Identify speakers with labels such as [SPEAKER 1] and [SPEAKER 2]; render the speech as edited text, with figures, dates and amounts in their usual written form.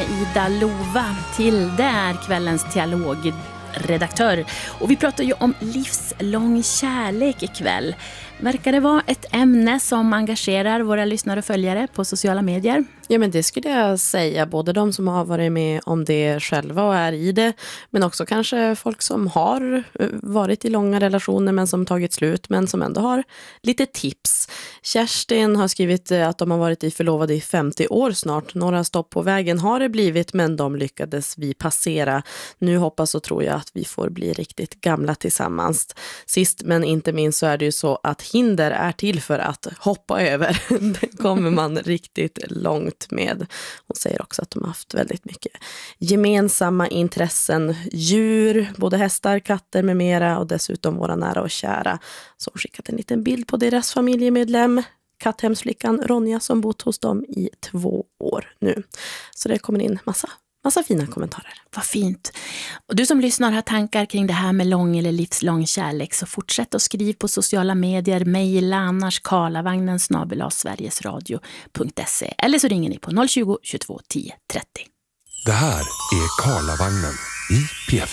[SPEAKER 1] med Ida Lova. Till det är kvällens dialogredaktör. Och vi pratar ju om livslång kärlek ikväll. Verkar det vara ett ämne som engagerar våra lyssnare och följare på sociala medier?
[SPEAKER 2] Ja, men det skulle jag säga. Både de som har varit med om det själva och är i det. Men också kanske folk som har varit i långa relationer men som tagit slut. Men som ändå har lite tips. Kerstin har skrivit att de har varit förlovade i 50 år snart. Några stopp på vägen har det blivit, men de lyckades vi passera. Nu hoppas och tror jag att vi får bli riktigt gamla tillsammans. Sist men inte minst så är det ju så att hinder är till för att hoppa över. Det kommer man riktigt långt med. Hon säger också att de har haft väldigt mycket gemensamma intressen. Djur, både hästar, katter med mera, och dessutom våra nära och kära. Så hon skickat en liten bild på deras familjemedlem, katthemsflickan Ronja, som bott hos dem i 2 år nu. Så det kommer in massa fina kommentarer.
[SPEAKER 1] Vad fint. Och du som lyssnar har tankar kring det här med lång eller livslång kärlek, så fortsätt att skriva på sociala medier, mejla annars karlavagnen@sverigesradio.se, eller så ringer ni på 020 22 10 30.
[SPEAKER 3] Det här är Karlavagnen i P4.